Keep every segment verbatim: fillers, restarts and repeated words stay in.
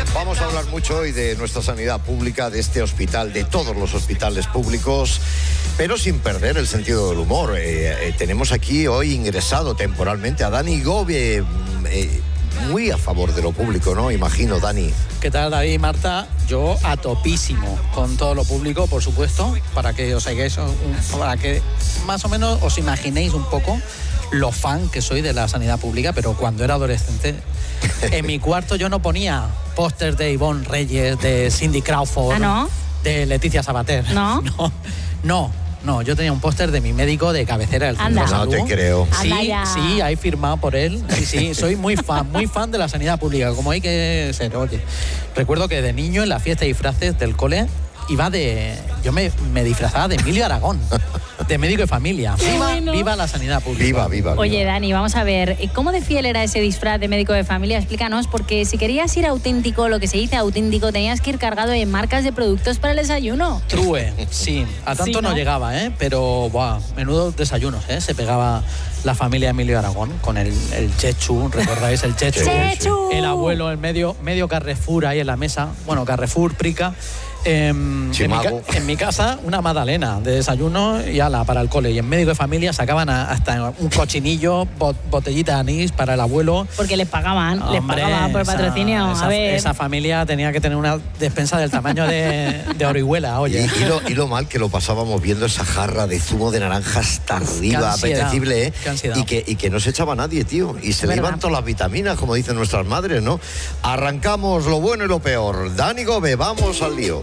Vamos a hablar mucho hoy de nuestra sanidad pública, de este hospital, de todos los hospitales públicos, pero sin perder el sentido del humor. Eh, eh, tenemos aquí hoy ingresado temporalmente a Dani Gove, eh, muy a favor de lo público, ¿no? Imagino, Dani. ¿Qué tal, David y Marta? Yo a topísimo con todo lo público, por supuesto, para que os hagáis, un, para que más o menos os imaginéis un poco lo fan que soy de la sanidad pública, pero cuando era adolescente, en mi cuarto yo no ponía pósters de Ivonne Reyes, de Cindy Crawford, ¿Ah, no? de Leticia Sabater. ¿No? No, no. No, yo tenía un póster de mi médico de cabecera del centro Anda. de salud. No te creo. Sí, Anda ya. sí, ahí firmado por él. Sí, sí, soy muy fan, muy fan de la sanidad pública, como hay que ser. Oye, recuerdo que de niño en la fiesta de disfraces del cole iba de... Yo me, me disfrazaba de Emilio Aragón, de médico de familia. Viva, bueno. viva la sanidad pública. Viva, viva, viva. Oye, Dani, vamos a ver, ¿cómo de fiel era ese disfraz de médico de familia? Explícanos, porque si querías ir auténtico, lo que se dice auténtico, tenías que ir cargado de marcas de productos para el desayuno. True, sí. A tanto Sí, ¿no? ¿no? no llegaba, ¿eh? Pero, buah, menudos desayunos, ¿eh? Se pegaba la familia Emilio Aragón con el, el chechu, ¿recordáis el chechu? ¡Chechu! El abuelo, el medio, medio Carrefour ahí en la mesa. Bueno, Carrefour, Prica. Eh, en, mi, ca- en mi casa, una magdalena de desayuno y ala para el cole. Y en médico de familia sacaban a- hasta un cochinillo, bot- botellita de anís para el abuelo. Porque les pagaban, les Hombre, pagaban por esa- patrocinio. Esa, a ver. esa familia tenía que tener una despensa del tamaño de, de Orihuela, Y, oye. y lo, y lo mal que lo pasábamos viendo esa jarra de zumo de naranja hasta arriba, ansiedad, apetecible, ¿eh? qué ansiedad. Y que, y que no se echaba nadie, tío. Y se le verdad. iban todas las vitaminas, como dicen nuestras madres, ¿no? Arrancamos lo bueno y lo peor. Dani Gove, vamos al lío.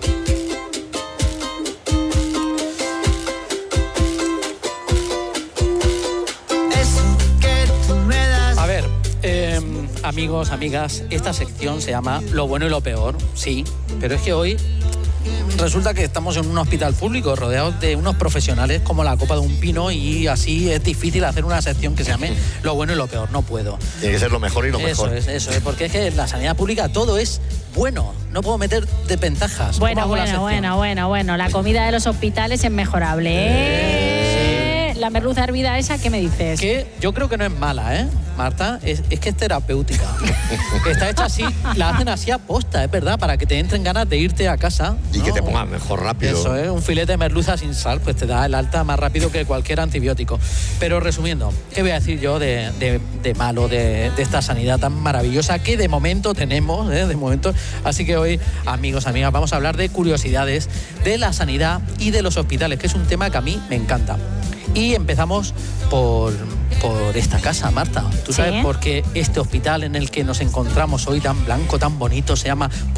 A ver, eh, amigos, amigas, esta sección se llama Lo bueno y lo peor, sí, pero es que hoy resulta que estamos en un hospital público rodeados de unos profesionales como la copa de un pino y así es difícil hacer una sección que se llame Lo bueno y lo peor, no puedo. Tiene que ser lo mejor y lo Eso mejor. es, eso es, porque es que en la sanidad pública todo es bueno, no puedo meter desventajas. Bueno, ¿Cómo hago la bueno, sección? bueno, bueno, bueno. La comida de los hospitales es mejorable, ¿eh? La merluza hervida esa, ¿qué me dices? Que yo creo que no es mala, ¿eh, Marta? Es, es que es terapéutica. Está hecha así, la hacen así a posta, es verdad, para que te entren ganas de irte a casa. Y ¿no? que te pongas mejor rápido. Eso es, un filete de merluza sin sal, pues te da el alta más rápido que cualquier antibiótico. Pero resumiendo, ¿qué voy a decir yo de, de, de malo, de, de esta sanidad tan maravillosa que de momento tenemos, ¿eh? De momento. Así que hoy, amigos, amigas, vamos a hablar de curiosidades de la sanidad y de los hospitales, que es un tema que a mí me encanta. Y empezamos por, por esta casa, Marta. ¿Tú sabes ¿Sí? por qué este hospital en el que nos encontramos hoy tan blanco, tan bonito, se llama